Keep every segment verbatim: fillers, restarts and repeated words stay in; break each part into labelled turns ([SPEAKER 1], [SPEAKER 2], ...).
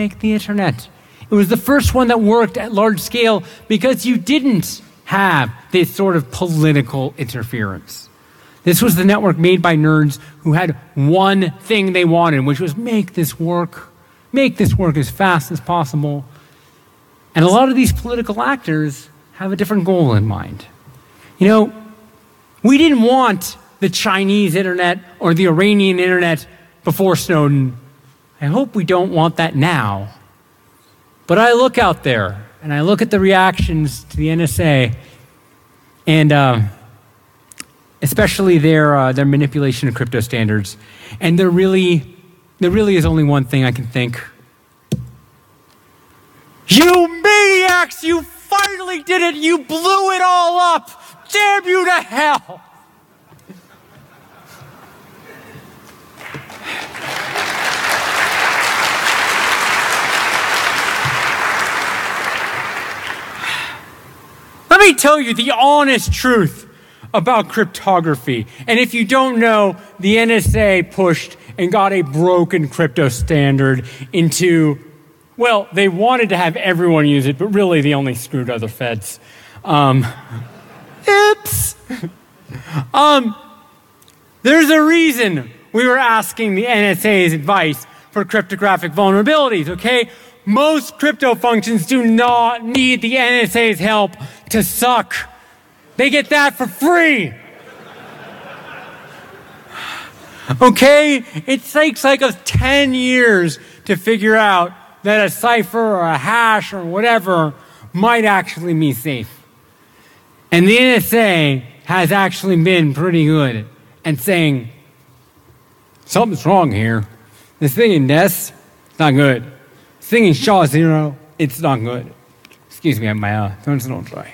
[SPEAKER 1] make the internet. It was the first one that worked at large scale because you didn't have this sort of political interference. This was the network made by nerds who had one thing they wanted, which was make this work, make this work as fast as possible. And a lot of these political actors have a different goal in mind. You know, we didn't want the Chinese internet or the Iranian internet before Snowden. I hope we don't want that now. But I look out there and I look at the reactions to the N S A and uh, especially their uh, their manipulation of crypto standards. And there really, there really is only one thing I can think. You maniacs! You finally did it! You blew it all up! Damn you to hell! Let me tell you the honest truth about cryptography. And if you don't know, the N S A pushed and got a broken crypto standard into, well, they wanted to have everyone use it, but really they only screwed other feds. Um, oops. um, there's a reason we were asking the N S A's advice for cryptographic vulnerabilities, okay? Most crypto functions do not need the N S A's help to suck. They get that for free. Okay? It takes like us ten years to figure out that a cipher or a hash or whatever might actually be safe. And the N S A has actually been pretty good at saying, something's wrong here. This thing in Ness, it's not good. This thing in SHA zero, it's not good. Excuse me, my uh, throat's a little dry.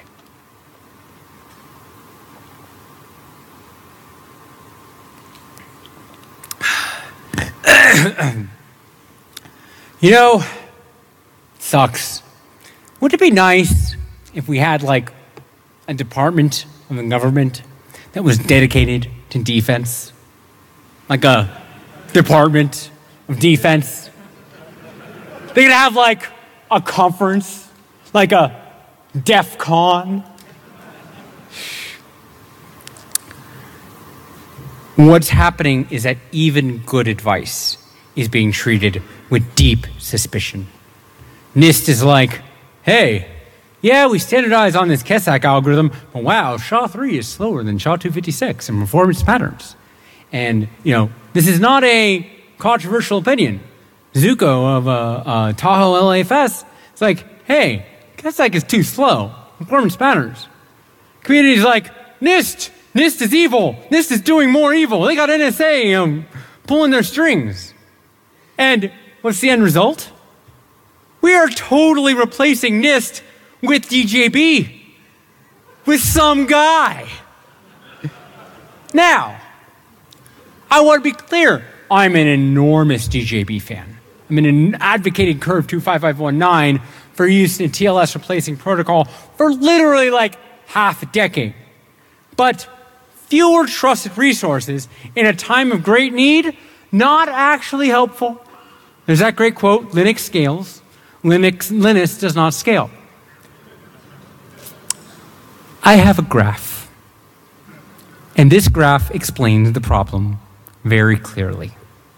[SPEAKER 1] You know, sucks. Wouldn't it be nice if we had like a department of the government that was dedicated to defense? Like a department of defense? They could have like a conference, like a DEF CON. What's happening is that even good advice is being treated with deep suspicion. NIST is like, hey, yeah, we standardized on this Kesak algorithm, but wow, SHA three is slower than SHA two fifty-six in performance patterns. And, you know, this is not a controversial opinion. Zuko of uh, uh, Tahoe L A F S, it's like, hey, Kesak is too slow. Performance patterns. Community's like, NIST, NIST is evil. NIST is doing more evil. They got N S A um, pulling their strings. And what's the end result? We are totally replacing NIST with D J B. With some guy. Now, I want to be clear. I'm an enormous D J B fan. I'm an advocating Curve two five five one nine for use in T L S replacing protocol for literally like half a decade. But fewer trusted resources in a time of great need, not actually helpful. There's that great quote, Linux scales, Linux, Linux does not scale. I have a graph, and this graph explains the problem very clearly.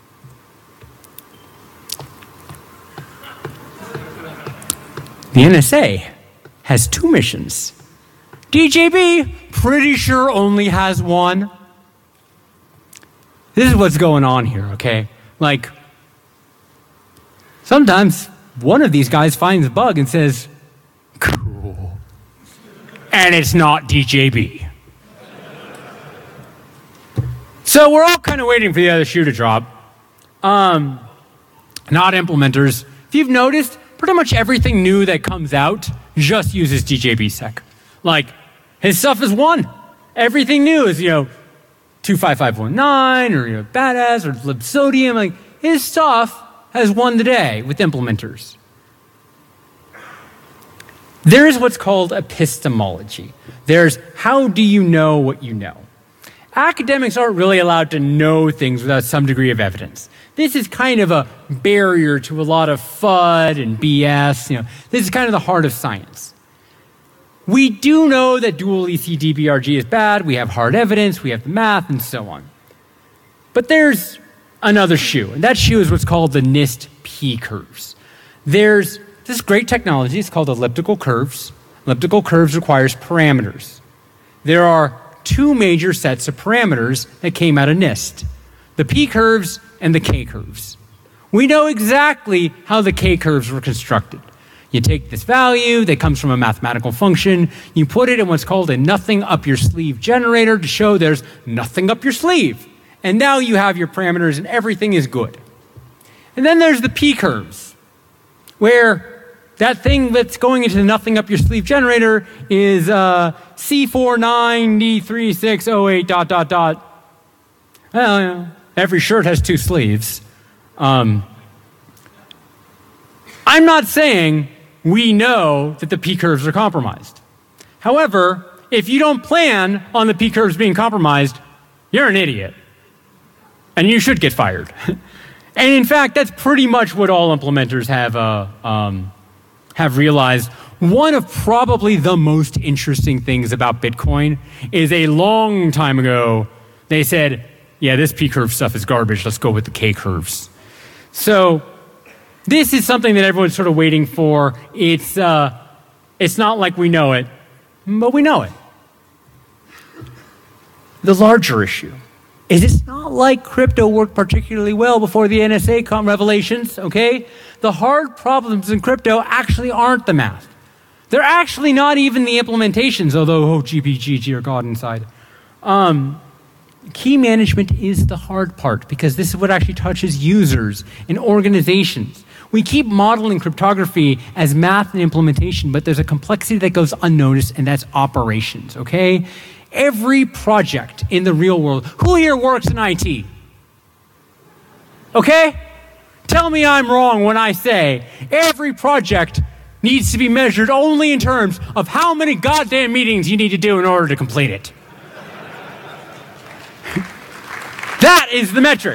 [SPEAKER 1] The N S A has two missions. D J B, pretty sure only has one. This is what's going on here, okay? Like, sometimes one of these guys finds a bug and says, cool. And it's not D J B. So we're all kind of waiting for the other shoe to drop. Um, not implementers. If you've noticed, pretty much everything new that comes out just uses D J B sec. Like, his stuff is one. Everything new is, you know, two five five one nine or, you know, Badass or Libsodium. Like, his stuff has won the day with implementers. There is what's called epistemology. There's how do you know what you know? Academics aren't really allowed to know things without some degree of evidence. this is kind of a barrier to a lot of FUD and B S. You know, this is kind of the heart of science. We do know that dual E C D B R G is bad. We have hard evidence. We have the math and so on. But there's another shoe, and that shoe is what's called the NIST P-curves. There's this great technology. It's called elliptical curves. Elliptical curves requires parameters. There are two major sets of parameters that came out of NIST, the P-curves and the K-curves. We know exactly how the K-curves were constructed. You take this value that comes from a mathematical function, you put it in what's called a nothing up your sleeve generator to show there's nothing up your sleeve. And now you have your parameters and everything is good. And then there's the P-curves, where that thing that's going into the nothing up your sleeve generator is uh, C four nine D three six zero eight dot dot dot. Well, you know, every shirt has two sleeves. Um, I'm not saying we know that the P-curves are compromised. However, if you don't plan on the P-curves being compromised, you're an idiot. And you should get fired. And in fact, that's pretty much what all implementers have, uh, um, have realized. One of probably the most interesting things about Bitcoin is a long time ago, they said, yeah, this P-curve stuff is garbage. Let's go with the K-curves. So this is something that everyone's sort of waiting for. It's, uh, it's not like we know it, but we know it. The larger issue is it's not like crypto worked particularly well before the N S A revelations, okay? The hard problems in crypto actually aren't the math. They're actually not even the implementations, although, oh, G P G, G or God inside. Um, key management is the hard part because this is what actually touches users and organizations. We keep modeling cryptography as math and implementation, but there's a complexity that goes unnoticed, and that's operations, okay? Every project in the real world, who here works in I T? Okay? Tell me I'm wrong when I say every project needs to be measured only in terms of how many goddamn meetings you need to do in order to complete it. That is the metric.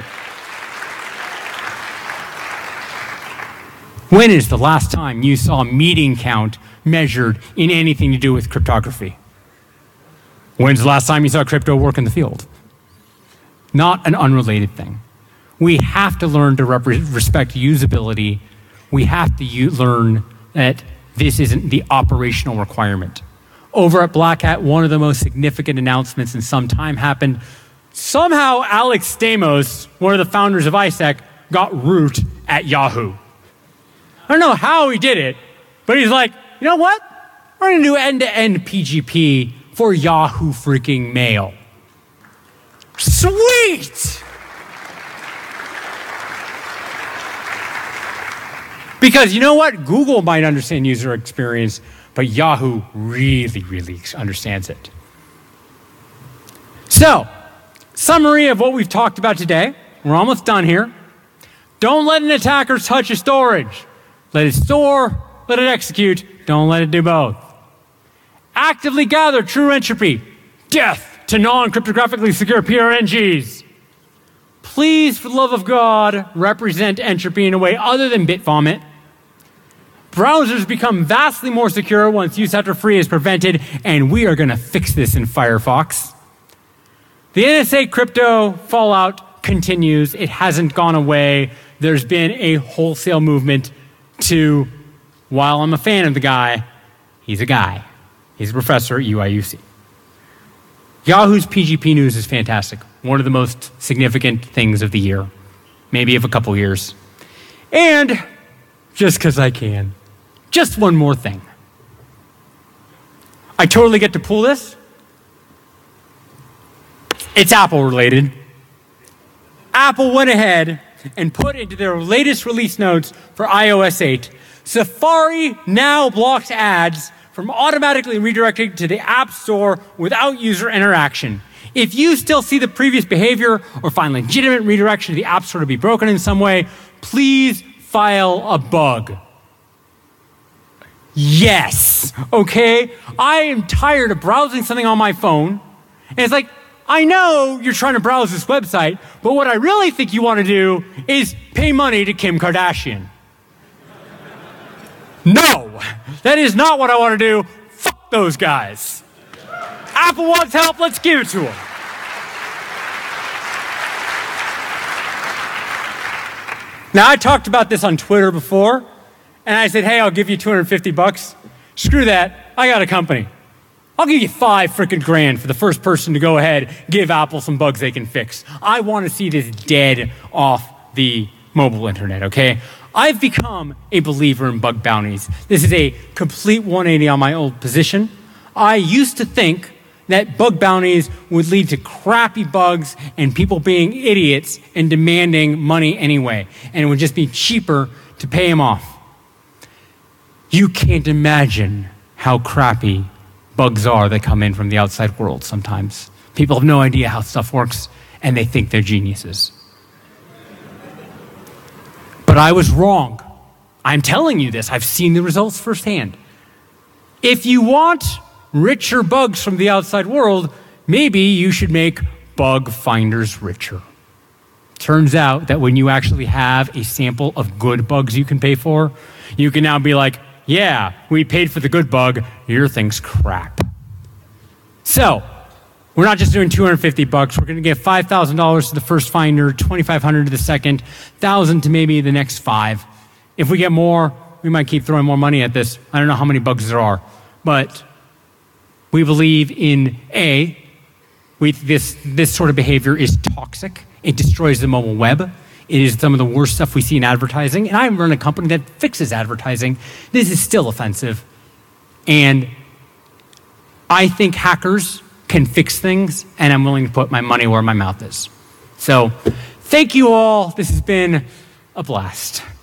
[SPEAKER 1] When is the last time you saw a meeting count measured in anything to do with cryptography? When's the last time you saw crypto work in the field? Not an unrelated thing. We have to learn to respect usability. We have to learn that this isn't the operational requirement. Over at Black Hat, one of the most significant announcements in some time happened. Somehow Alex Stamos, one of the founders of I S E C, got root at Yahoo. I don't know how he did it, but he's like, you know what? We're going to do end-to-end P G P for Yahoo freaking Mail. Sweet! Because you know what? Google might understand user experience, but Yahoo really, really understands it. So, summary of what we've talked about today. We're almost done here. Don't let an attacker touch your storage. Let it store, let it execute. Don't let it do both. Actively gather true entropy. Death to non-cryptographically secure P R N Gs. Please, for the love of God, represent entropy in a way other than Bitvomit. Browsers become vastly more secure once use after free is prevented, and we are going to fix this in Firefox. The N S A crypto fallout continues. It hasn't gone away. There's been a wholesale movement to, while I'm a fan of the guy, he's a guy. He's a professor at U I U C. Yahoo's P G P news is fantastic. One of the most significant things of the year, maybe of a couple years. And just because I can, just one more thing. I totally get to pull this. It's Apple related. Apple went ahead and put into their latest release notes for i O S eight, Safari now blocks ads from automatically redirecting to the App Store without user interaction. If you still see the previous behavior or find legitimate redirection to the App Store to be broken in some way, please file a bug. Yes, okay? I am tired of browsing something on my phone, and it's like, I know you're trying to browse this website, but what I really think you want to do is pay money to Kim Kardashian. No, that is not what I want to do. Fuck those guys. Apple wants help, let's give it to them. Now, I talked about this on Twitter before, and I said, hey, I'll give you two hundred fifty bucks. Screw that, I got a company. I'll give you five freaking grand for the first person to go ahead, give Apple some bugs they can fix. I want to see this dead off the mobile internet, okay? I've become a believer in bug bounties. This is a complete one eighty on my old position. I used to think that bug bounties would lead to crappy bugs and people being idiots and demanding money anyway, and it would just be cheaper to pay them off. You can't imagine how crappy bugs are that come in from the outside world sometimes. People have no idea how stuff works, and they think they're geniuses. But I was wrong. I'm telling you this. I've seen the results firsthand. If you want richer bugs from the outside world, maybe you should make bug finders richer. Turns out that when you actually have a sample of good bugs you can pay for, you can now be like, yeah, we paid for the good bug, your thing's crap. So, we're not just doing two hundred fifty bucks, we're gonna give five thousand dollars to the first finder, twenty-five hundred to the second, one thousand to maybe the next five. If we get more, we might keep throwing more money at this. I don't know how many bugs there are, but we believe in A, we, this, this sort of behavior is toxic. It destroys the mobile web. It is some of the worst stuff we see in advertising. And I run a company that fixes advertising. This is still offensive. And I think hackers can fix things, and I'm willing to put my money where my mouth is. So thank you all. This has been a blast.